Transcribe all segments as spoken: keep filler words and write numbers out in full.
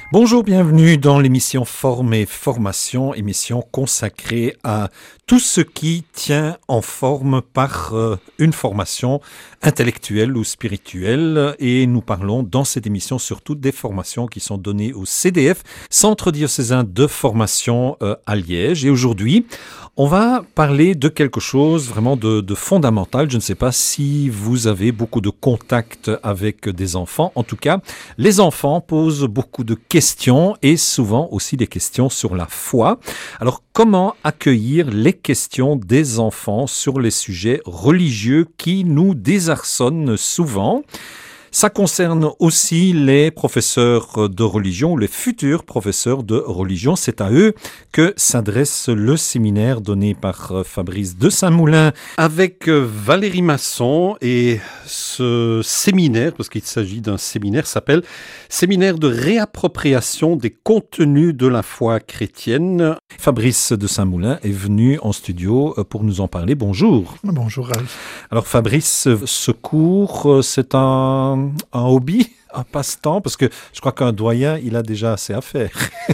Bonjour, bienvenue dans l'émission Forme et Formation, émission consacrée à tout ce qui tient en forme par euh, une formation intellectuelle ou spirituelle. Et nous parlons dans cette émission surtout des formations qui sont données au C D F, Centre diocésain de formation euh, à Liège. Et aujourd'hui, on va parler de quelque chose vraiment de, de fondamental. Je ne sais pas si vous avez beaucoup de contacts avec des enfants. En tout cas, les enfants posent beaucoup de questions et souvent aussi des questions sur la foi. Alors, comment accueillir les questions des enfants sur les sujets religieux qui nous désarçonnent souvent ? Ça concerne aussi les professeurs de religion, les futurs professeurs de religion. C'est à eux que s'adresse le séminaire donné par Fabrice de Saint-Moulin avec Valérie Masson. Et ce séminaire, parce qu'il s'agit d'un séminaire, s'appelle Séminaire de réappropriation des contenus de la foi chrétienne. Fabrice de Saint-Moulin est venu en studio pour nous en parler. Bonjour. Bonjour Ralph. Alors Fabrice, ce cours, c'est un... un hobby, un passe-temps, parce que je crois qu'un doyen, il a déjà assez à faire.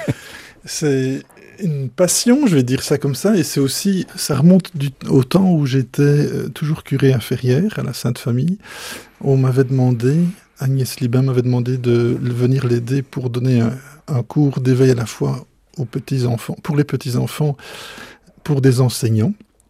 C'est une passion, je vais dire ça comme ça, et c'est aussi, ça remonte du, au temps où j'étais euh, toujours curé à Ferrières, à la Sainte Famille. On m'avait demandé, Agnès Libin m'avait demandé de venir l'aider pour donner un, un cours d'éveil à la foi aux petits-enfants, pour les petits-enfants, pour des enseignants.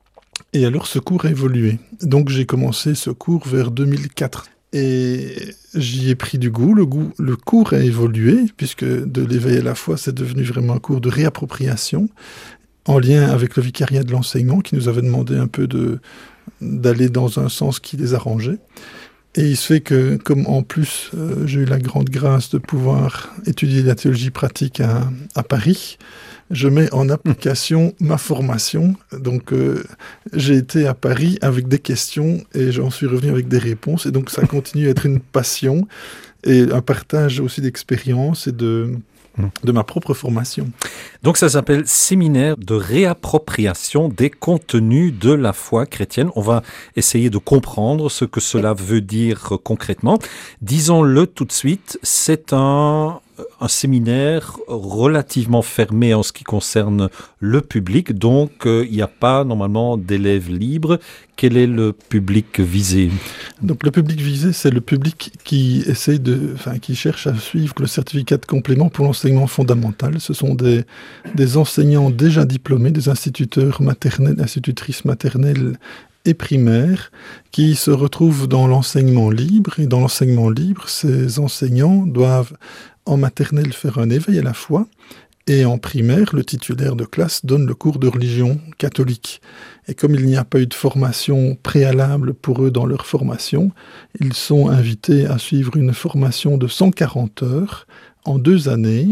Et alors ce cours a évolué. Donc j'ai commencé ce cours vers deux mille quatre. Et j'y ai pris du goût. Le, goût. le cours a évolué, puisque de l'éveil à la foi, c'est devenu vraiment un cours de réappropriation, en lien avec le vicariat de l'enseignement, qui nous avait demandé un peu de, d'aller dans un sens qui les arrangeait. Et il se fait que, comme en plus, euh, j'ai eu la grande grâce de pouvoir étudier la théologie pratique à, à Paris, je mets en application ma formation. Donc, euh, j'ai été à Paris avec des questions et j'en suis revenu avec des réponses. Et donc, ça continue à être une passion et un partage aussi d'expérience et de, de ma propre formation. Donc, ça s'appelle Séminaire de réappropriation des contenus de la foi chrétienne. On va essayer de comprendre ce que cela veut dire concrètement. Disons-le tout de suite, c'est un... un séminaire relativement fermé en ce qui concerne le public, donc euh, il n'y a pas normalement d'élèves libres. Quel est le public visé ? Donc le public visé, c'est le public qui essaye de, enfin qui cherche à suivre le certificat de complément pour l'enseignement fondamental. Ce sont des, des enseignants déjà diplômés, des instituteurs maternels, institutrices maternelles et primaires, qui se retrouvent dans l'enseignement libre. Et dans l'enseignement libre, ces enseignants doivent en maternelle faire un éveil à la foi, et en primaire, le titulaire de classe donne le cours de religion catholique. Et comme il n'y a pas eu de formation préalable pour eux dans leur formation, ils sont invités à suivre une formation de cent quarante heures en deux années,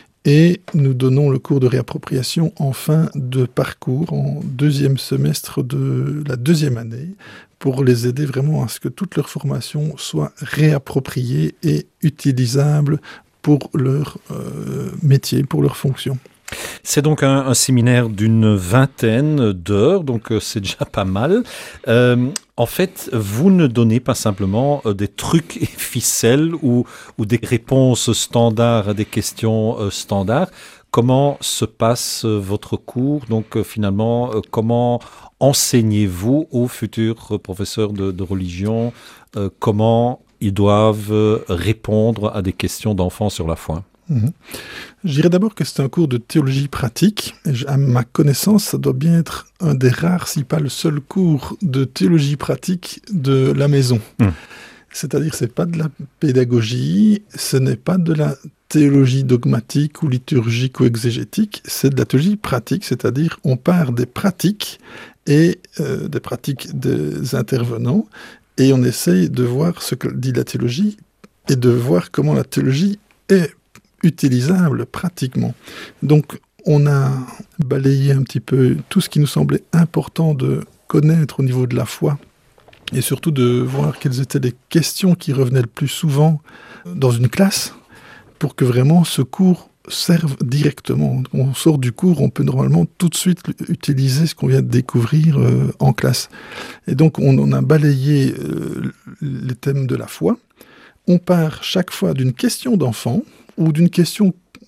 et nous donnons le cours de réappropriation en fin de parcours, en deuxième semestre de la deuxième année, pour les aider vraiment à ce que toute leur formation soit réappropriée et utilisable pour leur euh, métier, pour leur fonction. C'est donc un, un séminaire d'une vingtaine d'heures, donc euh, c'est déjà pas mal. Euh, en fait, vous ne donnez pas simplement euh, des trucs et ficelles ou, ou des réponses standards à des questions euh, standards. Comment se passe euh, votre cours ? Donc euh, finalement, euh, comment enseignez-vous aux futurs professeurs de, de religion ? euh, Comment ils doivent répondre à des questions d'enfants sur la foi. Mmh. Je dirais d'abord que c'est un cours de théologie pratique. Et à ma connaissance, ça doit bien être un des rares, si pas le seul cours de théologie pratique de la maison. Mmh. C'est-à-dire, c'est pas de la pédagogie, ce n'est pas de la théologie dogmatique ou liturgique ou exégétique, c'est de la théologie pratique, c'est-à-dire on part des pratiques et euh, des pratiques des intervenants, et on essaye de voir ce que dit la théologie et de voir comment la théologie est utilisable pratiquement. Donc, on a balayé un petit peu tout ce qui nous semblait important de connaître au niveau de la foi et surtout de voir quelles étaient les questions qui revenaient le plus souvent dans une classe pour que vraiment ce cours serve directement. On sort du cours, on peut normalement tout de suite utiliser ce qu'on vient de découvrir euh, en classe. Et donc, on, on a balayé euh, les thèmes de la foi. On part chaque fois d'une question d'enfant ou d'une question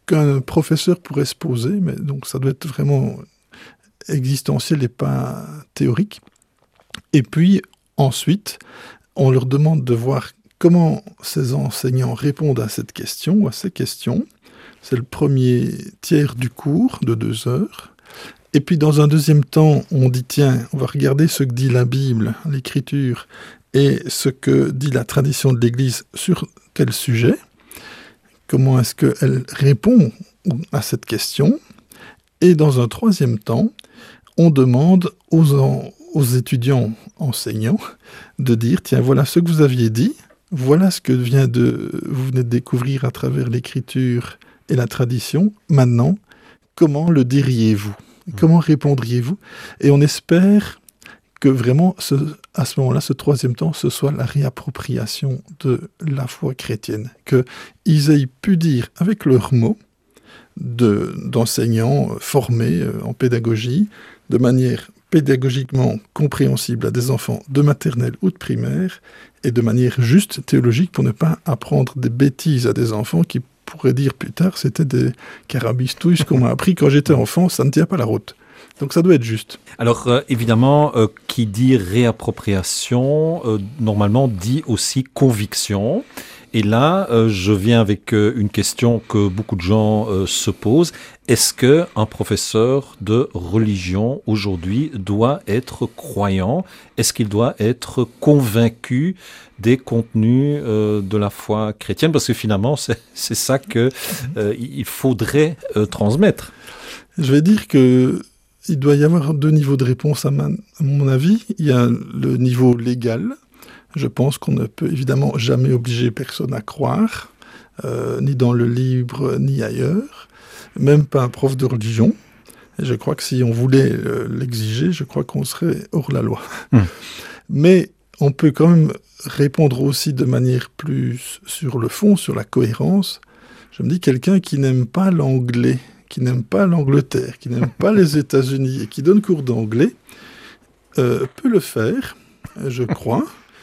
qu'un professeur pourrait se poser, mais donc ça doit être vraiment existentiel et pas théorique. Et puis, ensuite, on leur demande de voir comment ces enseignants répondent à cette question, ou à ces questions. C'est le premier tiers du cours de deux heures. Et puis, dans un deuxième temps, on dit, tiens, on va regarder ce que dit la Bible, l'Écriture, et ce que dit la tradition de l'Église sur tel sujet. Comment est-ce qu'elle répond à cette question? Et dans un troisième temps, on demande aux, en, aux étudiants enseignants de dire, tiens, voilà ce que vous aviez dit, voilà ce que vient de, vous venez de découvrir à travers l'Écriture et la tradition. Maintenant, comment le diriez-vous? Comment répondriez-vous? Et on espère que vraiment, ce, à ce moment-là, ce troisième temps, ce soit la réappropriation de la foi chrétienne. Qu'ils aient pu dire avec leurs mots, de, d'enseignants formés en pédagogie, de manière pédagogiquement compréhensible à des enfants de maternelle ou de primaire, et de manière juste théologique pour ne pas apprendre des bêtises à des enfants qui pourraient dire plus tard, c'était des carabistouilles, ce qu'on m'a appris quand j'étais enfant, ça ne tient pas la route. Donc ça doit être juste. Alors euh, évidemment, euh, qui dit réappropriation, euh, normalement dit aussi conviction. Et là, euh, je viens avec euh, une question que beaucoup de gens euh, se posent. Est-ce qu'un professeur de religion aujourd'hui doit être croyant? Est-ce qu'il doit être convaincu des contenus euh, de la foi chrétienne? Parce que finalement, c'est, c'est ça qu'il euh, faudrait euh, transmettre. Je vais dire que il doit y avoir deux niveaux de réponse à, ma, à mon avis. Il y a le niveau légal. Je pense qu'on ne peut évidemment jamais obliger personne à croire, euh, ni dans le livre, ni ailleurs, même pas un prof de religion. Et je crois que si on voulait euh, l'exiger, je crois qu'on serait hors la loi. Mmh. Mais on peut quand même répondre aussi de manière plus sur le fond, sur la cohérence. Je me dis, quelqu'un qui n'aime pas l'anglais, qui n'aime pas l'Angleterre, qui n'aime pas les États-Unis et qui donne cours d'anglais, euh, peut le faire, je crois.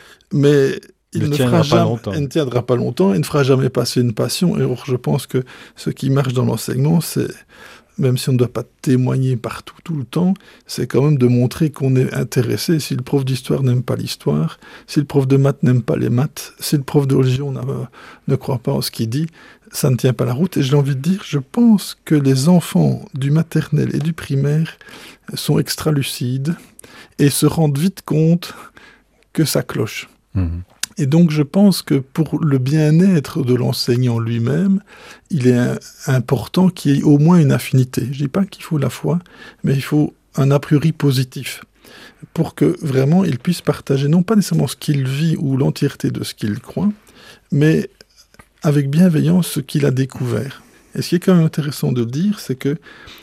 Mais il ne, fera jamais, il ne tiendra pas longtemps, il ne fera jamais passer une passion. Et or, je pense que ce qui marche dans l'enseignement, c'est, même si on ne doit pas témoigner partout, tout le temps, c'est quand même de montrer qu'on est intéressé. Si le prof d'histoire n'aime pas l'histoire, si le prof de maths n'aime pas les maths, si le prof de religion ne croit pas en ce qu'il dit, ça ne tient pas la route. Et j'ai envie de dire, je pense que les enfants du maternel et du primaire sont extra lucides et se rendent vite compte que ça cloche. Mmh. Et donc je pense que pour le bien-être de l'enseignant lui-même, il est un, important qu'il y ait au moins une affinité. Je ne dis pas qu'il faut la foi, mais il faut un a priori positif, pour que vraiment il puisse partager non pas nécessairement ce qu'il vit ou l'entièreté de ce qu'il croit, mais avec bienveillance ce qu'il a découvert. Et ce qui est quand même intéressant de le dire, c'est que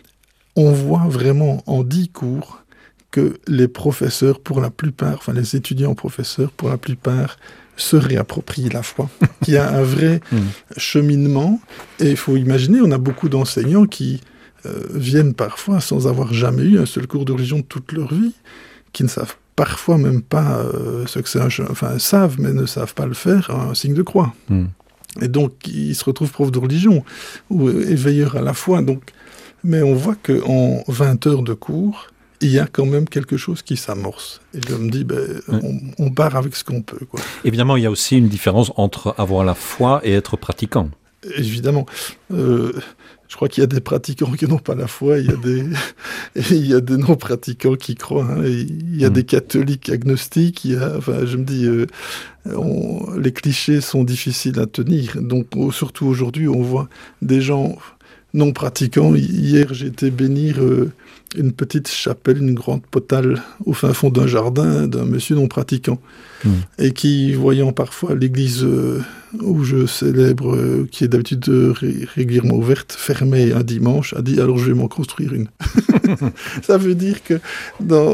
on voit vraiment en dix cours que les professeurs, pour la plupart, enfin les étudiants professeurs, pour la plupart, se réapproprient la foi, qu'il y a un vrai mmh. cheminement. Et il faut imaginer, on a beaucoup d'enseignants qui euh, viennent parfois sans avoir jamais eu un seul cours de religion de toute leur vie, qui ne savent parfois même pas euh, ce que c'est un... Enfin, savent, mais ne savent pas le faire, un signe de croix. Mmh. Et donc, ils se retrouvent profs de religion, ou éveilleurs à la foi. Donc, mais on voit qu'en vingt heures de cours, il y a quand même quelque chose qui s'amorce. Et je me dis, ben, oui. on, on part avec ce qu'on peut, quoi. Évidemment, il y a aussi une différence entre avoir la foi et être pratiquant. Évidemment. Euh, je crois qu'il y a des pratiquants qui n'ont pas la foi, il y a des, il y a des non-pratiquants qui croient. Hein, il y a mmh. des catholiques agnostiques, il y a, enfin, je me dis, euh, on, les clichés sont difficiles à tenir. Donc, surtout aujourd'hui, on voit des gens non pratiquants. Hier, j'ai été bénir... Euh, une petite chapelle, une grande potale au fin fond d'un jardin d'un monsieur non pratiquant mmh. et qui, voyant parfois l'église euh, où je célèbre, euh, qui est d'habitude euh, ré- régulièrement ouverte, fermée un dimanche, a dit « alors je vais m'en construire une ». Ça veut dire que dans,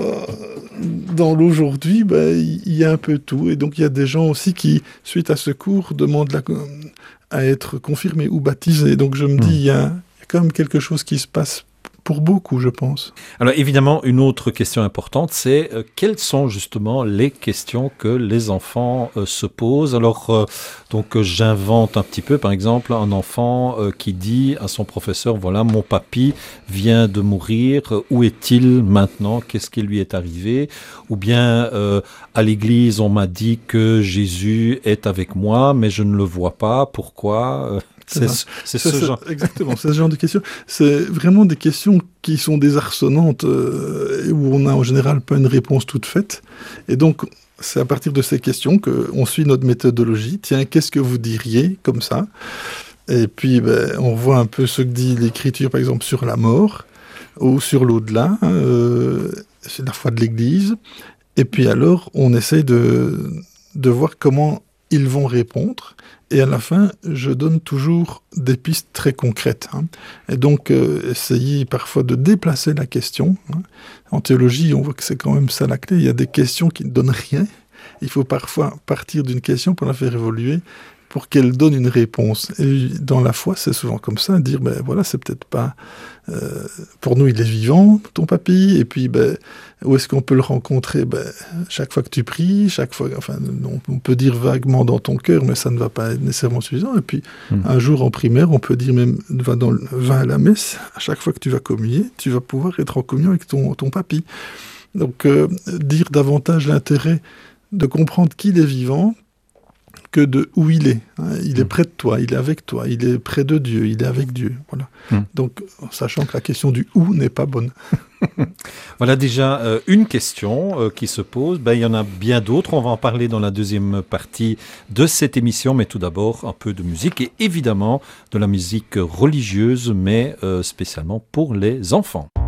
dans l'aujourd'hui, ben, y a un peu tout. Et donc il y a des gens aussi qui, suite à ce cours, demandent la, à être confirmés ou baptisés. Donc je me mmh. dis, il y, y a quand même quelque chose qui se passe pour beaucoup, je pense. Alors évidemment, une autre question importante, c'est euh, quelles sont justement les questions que les enfants euh, se posent. Alors, euh, donc euh, j'invente un petit peu, par exemple, un enfant euh, qui dit à son professeur, voilà, mon papy vient de mourir, où est-il maintenant? Qu'est-ce qui lui est arrivé? Ou bien, euh, à l'église, on m'a dit que Jésus est avec moi, mais je ne le vois pas, pourquoi? C'est, c'est, c'est ce c'est, genre. Exactement, c'est ce genre de questions. C'est vraiment des questions qui sont désarçonnantes, euh, où on n'a en général pas une réponse toute faite. Et donc, c'est à partir de ces questions qu'on suit notre méthodologie. Tiens, qu'est-ce que vous diriez comme ça? Et puis, ben, on voit un peu ce que dit l'Écriture, par exemple, sur la mort ou sur l'au-delà, euh, c'est la foi de l'Église. Et puis alors, on essaye de, de voir comment ils vont répondre. Et à la fin, je donne toujours des pistes très concrètes. Hein. Et donc, euh, essayer parfois de déplacer la question. Hein. En théologie, on voit que c'est quand même ça la clé. Il y a des questions qui ne donnent rien. Il faut parfois partir d'une question pour la faire évoluer, pour qu'elle donne une réponse. Et dans la foi, c'est souvent comme ça, dire, ben voilà, c'est peut-être pas... Euh, pour nous, il est vivant, ton papy, et puis, ben, où est-ce qu'on peut le rencontrer? Ben, chaque fois que tu pries, chaque fois... Enfin, on, on peut dire vaguement dans ton cœur, mais ça ne va pas être nécessairement suffisant. Et puis, mmh. un jour en primaire, on peut dire même, va, dans, va à la messe, à chaque fois que tu vas communier, tu vas pouvoir être en communion avec ton, ton papy. Donc, euh, dire davantage l'intérêt de comprendre qu'il est vivant, que de où il est. Hein. Il mmh. est près de toi, il est avec toi, il est près de Dieu, il est avec Dieu. Voilà. Mmh. Donc, sachant que la question du où n'est pas bonne. Voilà déjà euh, une question euh, qui se pose. Ben, il y en a bien d'autres. On va en parler dans la deuxième partie de cette émission. Mais tout d'abord, un peu de musique et évidemment de la musique religieuse, mais euh, spécialement pour les enfants.